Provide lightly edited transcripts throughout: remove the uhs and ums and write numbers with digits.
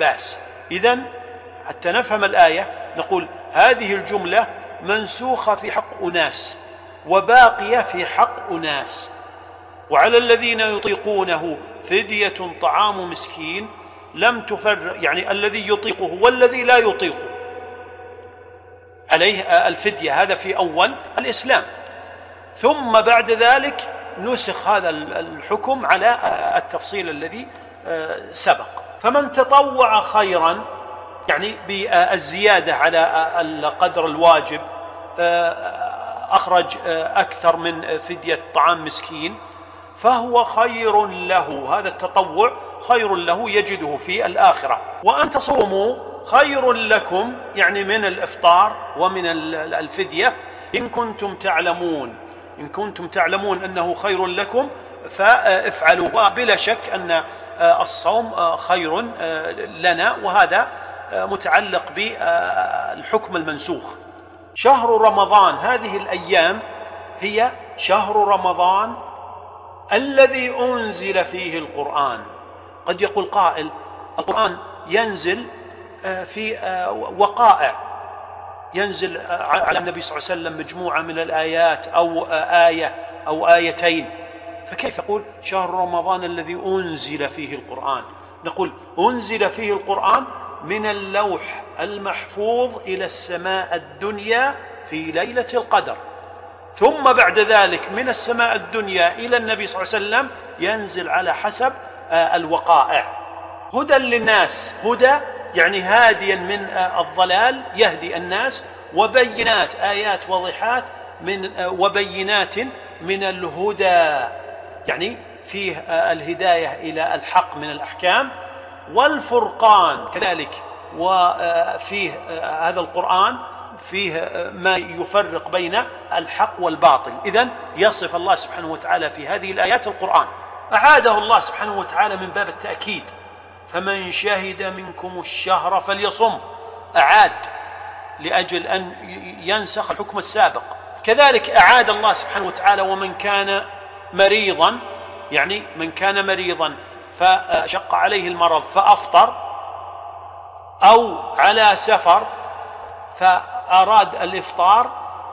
عباس. إذن حتى نفهم الآية نقول هذه الجملة منسوخة في حق أناس وباقية في حق أناس. وعلى الذين يطيقونه فدية طعام مسكين لم تفرق، يعني الذي يطيقه والذي لا يطيقه عليه الفدية، هذا في أول الإسلام. ثم بعد ذلك نسخ هذا الحكم على التفصيل الذي سبق. فمن تطوع خيرا يعني بالزيادة على القدر الواجب، أخرج أكثر من فدية طعام مسكين، فهو خير له، هذا التطوع خير له يجده في الآخرة. وأن تصوموا خير لكم، يعني من الإفطار ومن الفدية، إن كنتم تعلمون، إن كنتم تعلمون أنه خير لكم فافعلوا. وبلا شك أن الصوم خير لنا، وهذا متعلق بالحكم المنسوخ. شهر رمضان، هذه الأيام هي شهر رمضان الذي أنزل فيه القرآن. قد يقول قائل القرآن ينزل في وقائع، ينزل على النبي صلى الله عليه وسلم مجموعة من الآيات أو آية أو آيتين، فكيف يقول شهر رمضان الذي أنزل فيه القرآن؟ نقول أنزل فيه القرآن من اللوح المحفوظ إلى السماء الدنيا في ليلة القدر، ثم بعد ذلك من السماء الدنيا إلى النبي صلى الله عليه وسلم ينزل على حسب الوقائع. هدى للناس، هدى يعني هاديا من الضلال يهدي الناس، وبينات آيات واضحات وبينات من الهدى، يعني فيه الهداية إلى الحق من الأحكام، والفرقان كذلك، وفيه هذا القرآن فيه ما يفرق بين الحق والباطل. إذن يصف الله سبحانه وتعالى في هذه الآيات القرآن، أعاده الله سبحانه وتعالى من باب التأكيد، فمن شهد منكم الشهر فليصم، أعاد لأجل أن ينسخ الحكم السابق. كذلك أعاد الله سبحانه وتعالى ومن كان مريضا، يعني من كان مريضا فشق عليه المرض فأفطر، أو على سفر فأراد الإفطار،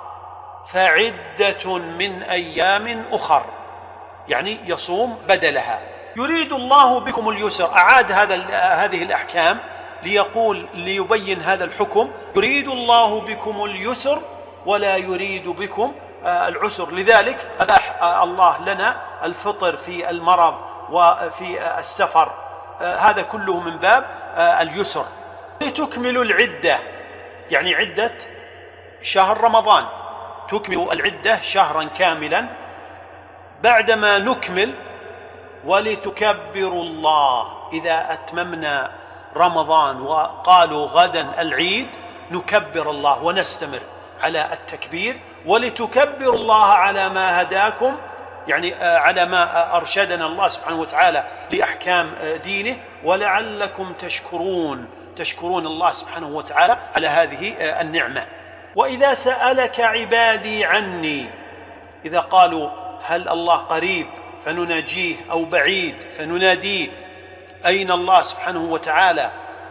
فعدة من أيام أخر، يعني يصوم بدلها. يريد الله بكم اليسر، أعاد هذه الأحكام ليبين هذا الحكم، يريد الله بكم اليسر ولا يريد بكم العسر، لذلك أباح الله لنا الفطر في المرض وفي السفر، هذا كله من باب اليسر. لتكملوا العدة، يعني عدة شهر رمضان، تكمل العدة شهرا كاملا بعدما نكمل. ولتكبروا الله، إذا أتممنا رمضان وقالوا غدا العيد نكبر الله ونستمر على التكبير. ولتكبروا الله على ما هداكم، يعني على ما أرشدنا الله سبحانه وتعالى لأحكام دينه، ولعلكم تشكرون الله سبحانه وتعالى على هذه النعمة. وإذا سألك عبادي عني، إذا قالوا هل الله قريب فنناجيه أو بعيد فنناديه، أين الله سبحانه وتعالى؟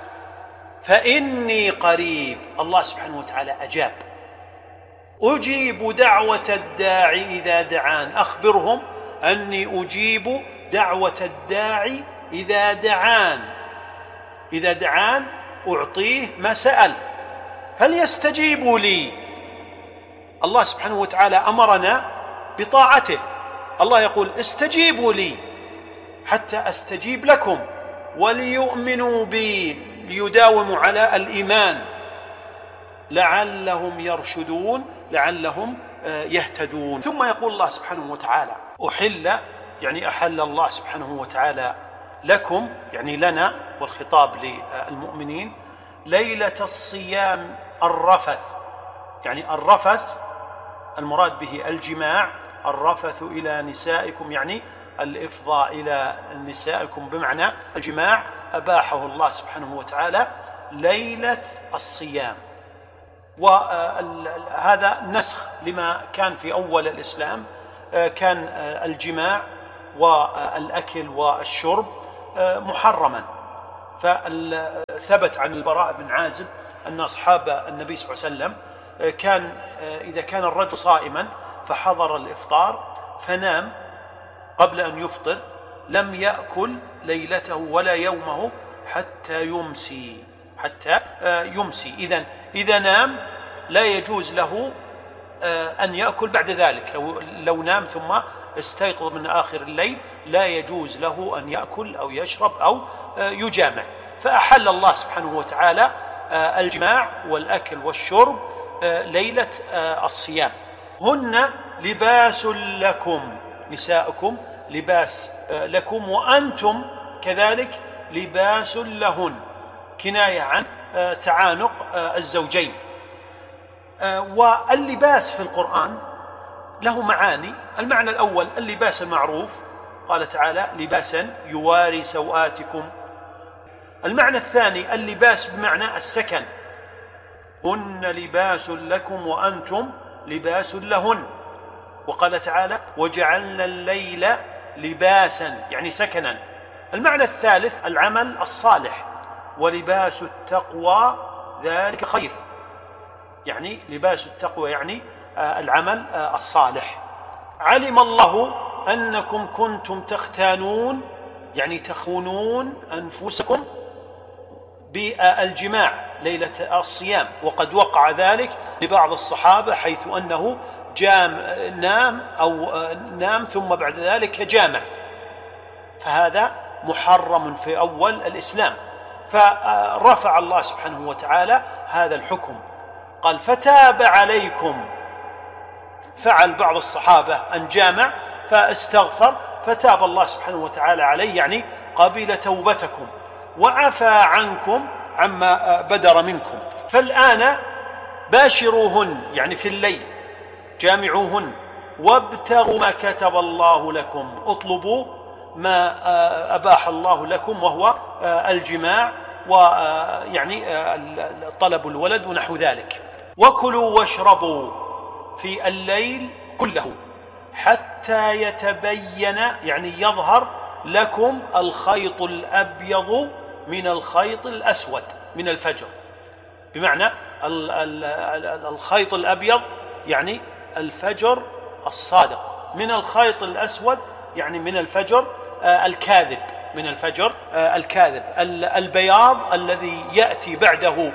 فإني قريب، الله سبحانه وتعالى أجاب، أجيب دعوة الداعي إذا دعان، أخبرهم أني أجيب دعوة الداعي إذا دعان، إذا دعان أعطيه ما سأل، فليستجيبوا لي. الله سبحانه وتعالى أمرنا بطاعته، الله يقول استجيبوا لي حتى أستجيب لكم، وليؤمنوا بي، ليداوموا على الإيمان، لعلهم يرشدون، لعلهم يهتدون. ثم يقول الله سبحانه وتعالى أحل، يعني أحل الله سبحانه وتعالى لكم، يعني لنا، والخطاب للمؤمنين، ليلة الصيام الرفث، يعني الرفث المراد به الجماع، الرفث إلى نسائكم يعني الإفضاء إلى نسائكم بمعنى الجماع، أباحه الله سبحانه وتعالى ليلة الصيام. وهذا نسخ لما كان في أول الإسلام، كان الجماع والأكل والشرب محرما، فثبت عن البراء بن عازب أن أصحاب النبي صلى الله عليه وسلم كان إذا كان الرجل صائما فحضر الإفطار فنام قبل أن يفطر لم يأكل ليلته ولا يومه حتى يمسي إذا نام لا يجوز له أن يأكل بعد ذلك. لو نام ثم استيقظ من آخر الليل لا يجوز له أن يأكل أو يشرب أو يجامع. فأحل الله سبحانه وتعالى الجماع والأكل والشرب ليلة الصيام. هن لباس لكم، نساؤكم لباس لكم وأنتم كذلك لباس لهن، كناية عن تعانق الزوجين. واللباس في القرآن له معاني. المعنى الأول اللباس المعروف، قال تعالى لباسا يواري سوآتكم. المعنى الثاني اللباس بمعنى السكن، هن لباس لكم وأنتم لباس لهن. وقال تعالى وجعلنا الليل لباسا يعني سكنا. المعنى الثالث العمل الصالح، ولباس التقوى ذلك خير، يعني لباس التقوى يعني العمل الصالح. علم الله أنكم كنتم تختانون يعني تخونون أنفسكم بالجماع ليلة الصيام، وقد وقع ذلك لبعض الصحابة حيث أنه نام ثم بعد ذلك جامع، فهذا محرم في أول الإسلام. فرفع الله سبحانه وتعالى هذا الحكم، قال فتاب عليكم. فعل بعض الصحابة أن جامع فاستغفر فتاب الله سبحانه وتعالى عليه، يعني قبل توبتكم وعفى عنكم عما بدر منكم. فالآن باشروهن يعني في الليل، جامعوهن وابتغوا ما كتب الله لكم، اطلبوا ما أباح الله لكم وهو الجماع ويعني طلب الولد ونحو ذلك. وكلوا واشربوا في الليل كله حتى يتبين يعني يظهر لكم الخيط الأبيض من الخيط الأسود من الفجر، بمعنى الخيط الأبيض يعني الفجر الصادق، من الخيط الأسود يعني من الفجر الكاذب، من الفجر الكاذب. البياض الذي يأتي بعده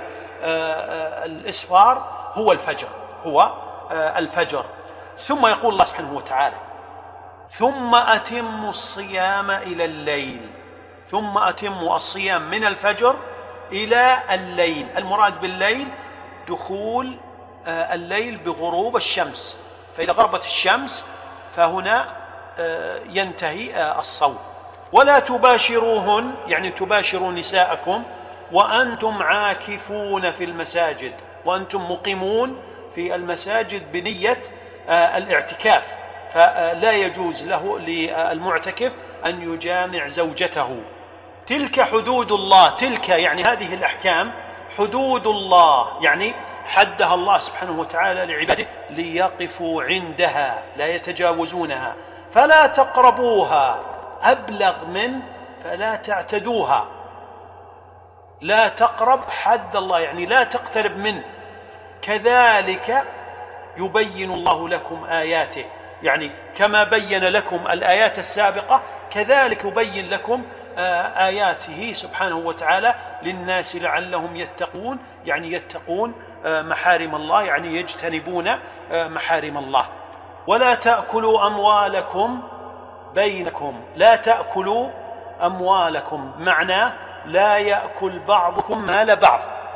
الإسفار هو الفجر. ثم يقول الله سبحانه وتعالى ثم أتموا الصيام إلى الليل، ثم أتموا الصيام من الفجر إلى الليل. المراد بالليل دخول الليل بغروب الشمس، فإذا غربت الشمس فهنا ينتهي الصوم. ولا تباشروهن يعني تباشروا نساءكم وأنتم عاكفون في المساجد، وأنتم مقيمون في المساجد بنية الاعتكاف، فلا يجوز له للمعتكف أن يجامع زوجته. تلك حدود الله، تلك يعني هذه الأحكام حدود الله، يعني حدها الله سبحانه وتعالى لعباده ليقفوا عندها لا يتجاوزونها. فلا تقربوها، أبلغ من فلا تعتدوها. لا تقرب حد الله يعني لا تقترب منه. كذلك يبين الله لكم آياته، يعني كما بين لكم الآيات السابقة كذلك يبين لكم آياته سبحانه وتعالى للناس لعلهم يتقون، يعني يتقون محارم الله، يعني يجتنبون محارم الله. ولا تأكلوا أموالكم بينكم، لا تأكلوا أموالكم معناه لا يأكل بعضكم مال بعض.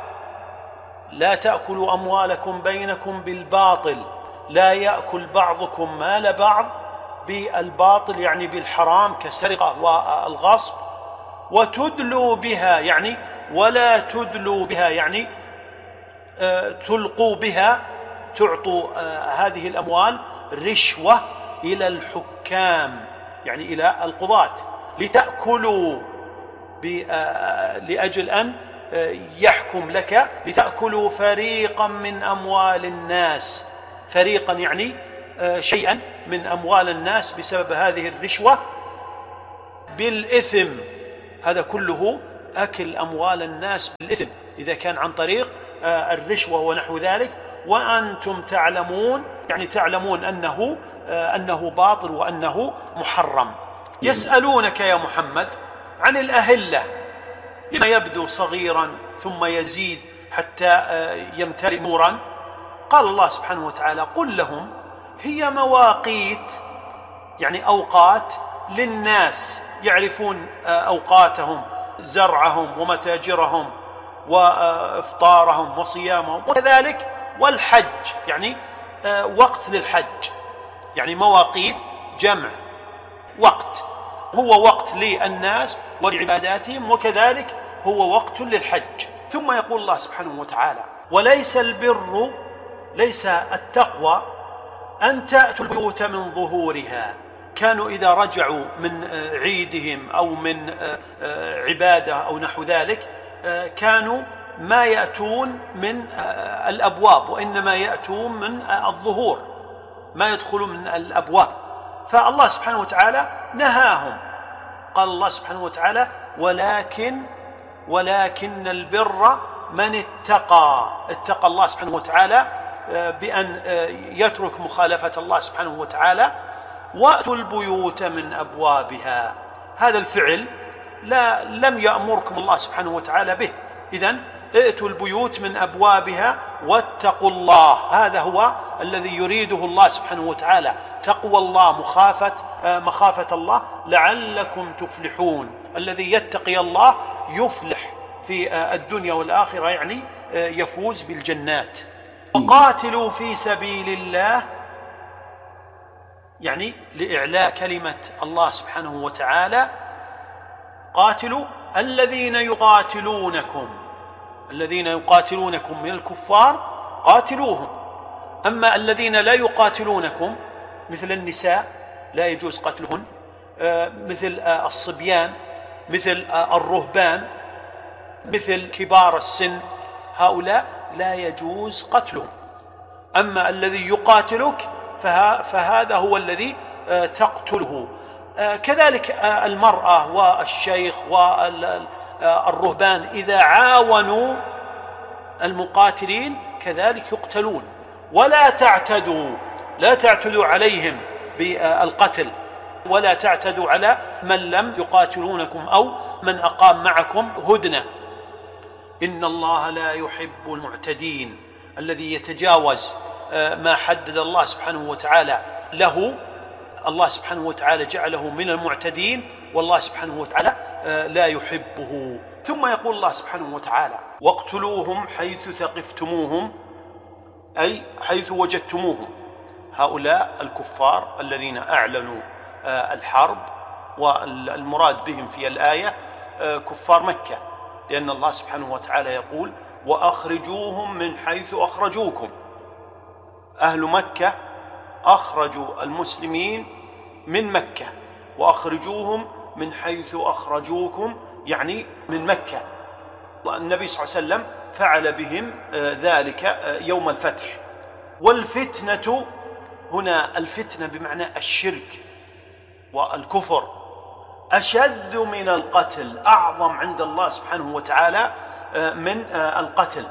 لا تأكلوا أموالكم بينكم بالباطل، لا يأكل بعضكم مال بعض بالباطل يعني بالحرام كالسرقة والغصب. وتدلوا بها يعني ولا تدلوا بها يعني تلقوا بها، تعطوا هذه الأموال رشوة إلى الحكام يعني إلى القضاة لتأكلوا لأجل أن يحكم لك، لتأكلوا فريقا من أموال الناس، فريقا يعني شيئا من أموال الناس بسبب هذه الرشوة بالإثم. هذا كله أكل أموال الناس بالإثم إذا كان عن طريق الرشوة ونحو ذلك، وأنتم تعلمون، يعني تعلمون أنه باطل وأنه محرم. يسألونك يا محمد عن الأهلة، لما يبدو صغيرا ثم يزيد حتى يمتلئ نورا. قال الله سبحانه وتعالى: قل لهم هي مواقيت، يعني أوقات للناس يعرفون أوقاتهم، زرعهم ومتاجرهم وإفطارهم وصيامهم، وكذلك والحج، يعني وقت للحج، يعني مواقيت جمع وقت، هو وقت للناس ولعباداتهم، وكذلك هو وقت للحج. ثم يقول الله سبحانه وتعالى: وليس البر، ليس التقوى أن تأتوا البيوت من ظهورها. كانوا إذا رجعوا من عيدهم أو من عبادة أو نحو ذلك كانوا ما يأتون من الأبواب، وإنما يأتون من الظهور، ما يدخلون من الأبواب. فالله سبحانه وتعالى نهاهم. قال الله سبحانه وتعالى: ولكن البر من اتقى الله سبحانه وتعالى بأن يترك مخالفة الله سبحانه وتعالى. وأتوا البيوت من أبوابها، هذا الفعل لم يأمركم الله سبحانه وتعالى به. إذن ائتوا البيوت من أبوابها واتقوا الله، هذا هو الذي يريده الله سبحانه وتعالى، تقوى الله، مخافة الله، لعلكم تفلحون. الذي يتقي الله يفلح في الدنيا والآخرة، يعني يفوز بالجنات. وقاتلوا في سبيل الله، يعني لإعلاء كلمة الله سبحانه وتعالى. قاتلوا الذين يقاتلونكم من الكفار، قاتلوهم. أما الذين لا يقاتلونكم مثل النساء لا يجوز قتلهن، مثل الصبيان، مثل الرهبان، مثل كبار السن، هؤلاء لا يجوز قتلهم. أما الذي يقاتلك فهذا هو الذي تقتله. كذلك المرأة والشيخ والرهبان إذا عاونوا المقاتلين كذلك يقتلون. ولا تعتدوا عليهم بالقتل، ولا تعتدوا على من لم يقاتلونكم أو من أقام معكم هدنة. إن الله لا يحب المعتدين، الذي يتجاوز ما حدد الله سبحانه وتعالى له. الله سبحانه وتعالى جعله من المعتدين، والله سبحانه وتعالى لا يحبه. ثم يقول الله سبحانه وتعالى: واقتلوهم حيث ثقفتموهم، أي حيث وجدتموهم. هؤلاء الكفار الذين أعلنوا الحرب، والمراد بهم في الآية كفار مكة، لأن الله سبحانه وتعالى يقول: وأخرجوهم من حيث أخرجوكم. أهل مكة أخرجوا المسلمين من مكة، وأخرجوهم من حيث أخرجوكم، يعني من مكة. والنبي صلى الله عليه وسلم فعل بهم ذلك يوم الفتح. والفتنة هنا، الفتنة بمعنى الشرك والكفر، أشد من القتل، أعظم عند الله سبحانه وتعالى من القتل.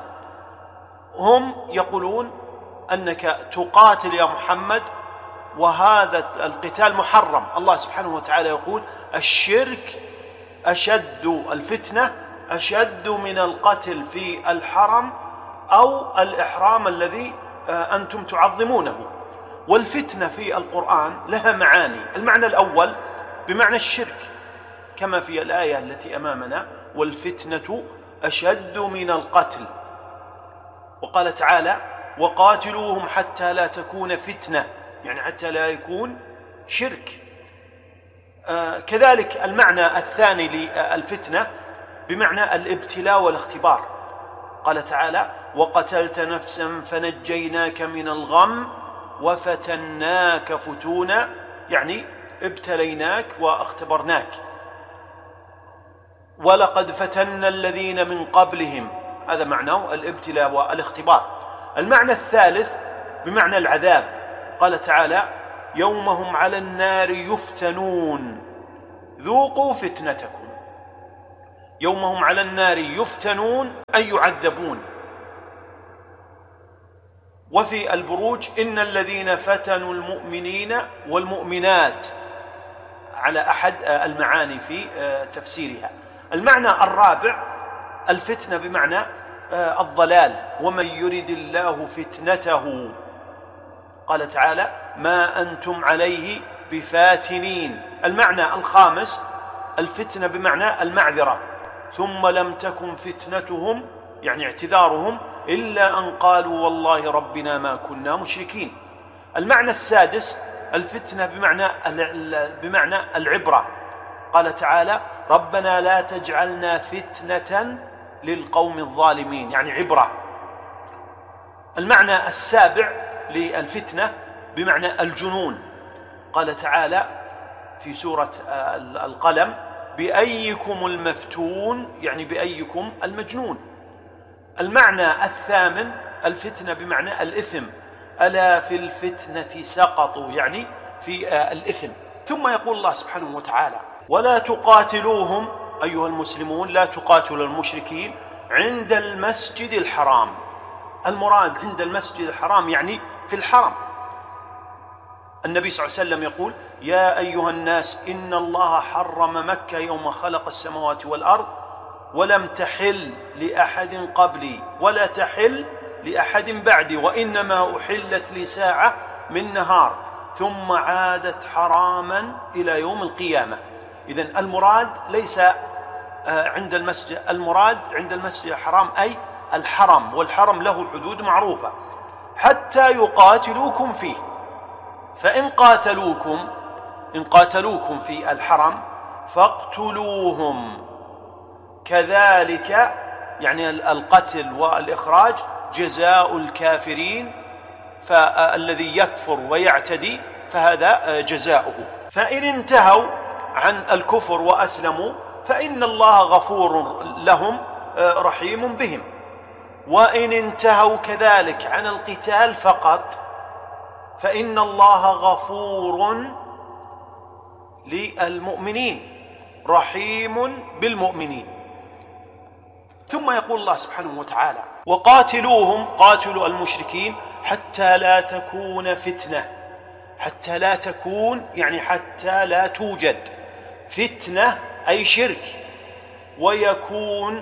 هم يقولون أنك تقاتل يا محمد، وهذا القتال محرم. الله سبحانه وتعالى يقول: الشرك أشد، الفتنة أشد من القتل في الحرم أو الإحرام الذي أنتم تعظمونه. والفتنة في القرآن لها معاني. المعنى الأول بمعنى الشرك، كما في الآية التي أمامنا: والفتنة أشد من القتل. وقال تعالى: وقاتلوهم حتى لا تكون فتنة، يعني حتى لا يكون شرك. كذلك المعنى الثاني للفتنة بمعنى الابتلاء والاختبار. قال تعالى: وقتلت نفسا فنجيناك من الغم وفتناك فتونا، يعني ابتليناك واختبرناك. ولقد فتنا الذين من قبلهم، هذا معناه الابتلاء والاختبار. المعنى الثالث بمعنى العذاب. قال تعالى: يوم هم على النار يفتنون ذوقوا فتنتكم. يوم هم على النار يفتنون أي يعذبون. وفي البروج إن الذين فتنوا المؤمنين والمؤمنات على أحد المعاني في تفسيرها. المعنى الرابع الفتنة بمعنى الضلال، ومن يرد الله فتنته قال تعالى ما أنتم عليه بفاتنين. المعنى الخامس الفتنة بمعنى المعذرة، ثم لم تكن فتنتهم يعني اعتذارهم إلا أن قالوا والله ربنا ما كنا مشركين. المعنى السادس الفتنة بمعنى العبرة، قال تعالى ربنا لا تجعلنا فتنة للقوم الظالمين يعني عبرة. المعنى السابع للفتنة بمعنى الجنون، قال تعالى في سورة القلم بأيكم المفتون يعني بأيكم المجنون. المعنى الثامن الفتنة بمعنى الإثم، ألا في الفتنة سقطوا يعني في الإثم. ثم يقول الله سبحانه وتعالى ولا تقاتلوهم أيها المسلمون، لا تقاتلوا المشركين عند المسجد الحرام. المراد عند المسجد الحرام يعني في الحرم. النبي صلى الله عليه وسلم يقول يا أيها الناس إن الله حرم مكة يوم خلق السماوات والأرض ولم تحل لأحد قبلي ولا تحل لأحد بعدي، وإنما أحلت لساعة من نهار ثم عادت حراما إلى يوم القيامة. إذن المراد ليس عند المسجد، المراد عند المسجد الحرام أي الحرم، والحرم له حدود معروفة حتى يقاتلوكم فيه. فإن قاتلوكم في الحرم فاقتلوهم كذلك يعني القتل والإخراج جزاء الكافرين، فالذي يكفر ويعتدي فهذا جزاؤه. فإن انتهوا عن الكفر وأسلموا فإن الله غفور لهم رحيم بهم. وإن انتهوا كذلك عن القتال فقط فإن الله غفور للمؤمنين رحيم بالمؤمنين. ثم يقول الله سبحانه وتعالى وقاتلوهم، قاتلوا المشركين حتى لا تكون فتنة. حتى لا تكون يعني حتى لا توجد فتنة أي شرك، ويكون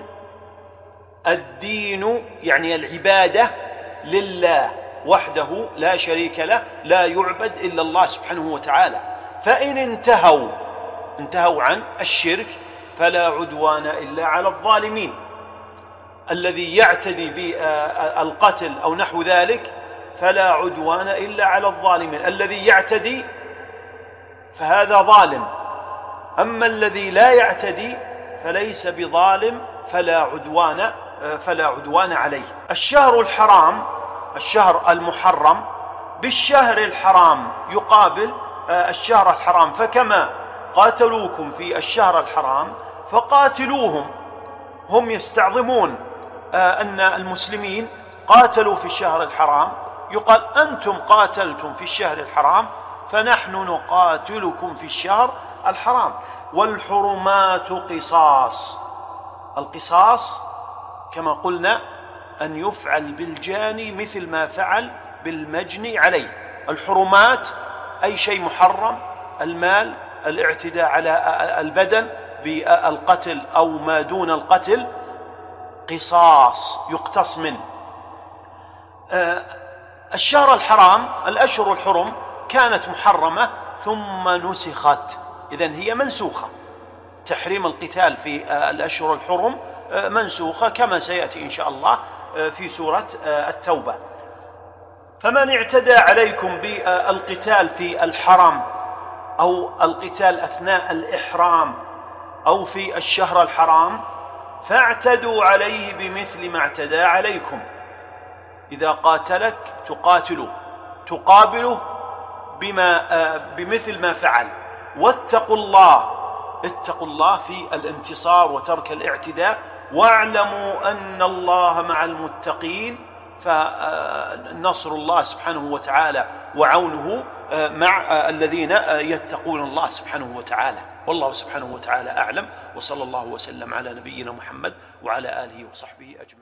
الدين يعني العبادة لله وحده لا شريك له، لا يعبد إلا الله سبحانه وتعالى. فإن انتهوا عن الشرك فلا عدوان إلا على الظالمين. الذي يعتدي بالقتل أو نحو ذلك فلا عدوان إلا على الظالمين. الذي يعتدي فهذا ظالم، أما الذي لا يعتدي فليس بظالم فلا عدوان عليه. الشهر الحرام الشهر المحرم بالشهر الحرام يقابل الشهر الحرام، فكما قاتلوكم في الشهر الحرام فقاتلوهم. هم يستعظمون أن المسلمين قاتلوا في الشهر الحرام، يقال أنتم قاتلتم في الشهر الحرام فنحن نقاتلكم في الشهر الحرام. والحرمات قصاص. القصاص كما قلنا أن يفعل بالجاني مثل ما فعل بالمجني عليه. الحرمات أي شيء محرم، المال، الاعتداء على البدن بالقتل أو ما دون القتل قصاص يقتص منه. الشهر الحرام الأشهر الحرم كانت محرمة ثم نسخت، إذن هي منسوخة. تحريم القتال في الأشهر الحرم منسوخة كما سيأتي إن شاء الله في سورة التوبة. فمن اعتدى عليكم بالقتال في الحرم أو القتال أثناء الإحرام أو في الشهر الحرام فاعتدوا عليه بمثل ما اعتدى عليكم. إذا قاتلك تقابله بمثل ما فعل. واتقوا الله في الانتصار وترك الاعتداء، واعلموا أن الله مع المتقين. فنصر الله سبحانه وتعالى وعونه مع الذين يتقون الله سبحانه وتعالى. والله سبحانه وتعالى أعلم، وصلى الله وسلم على نبينا محمد وعلى آله وصحبه أجمعين.